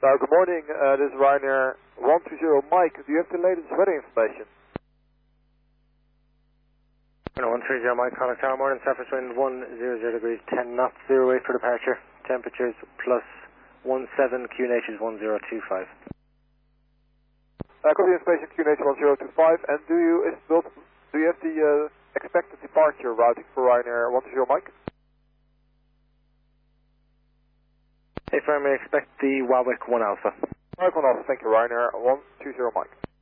Good morning, this is Ryanair 120 Mike. Do you have the latest weather information? 130 Mike, Connor Tower, morning, surface wind 100 degrees, 10 knots, 0 weight for departure, temperatures plus 17, QNH is 1025. Copy information QNH 1025, and do you have the expected departure routing for Ryanair 120 Mike? Hey, firm, I expect the Warwick 1 Alpha. Warwick 1 Alpha, thank you, Ryanair 120 Mike.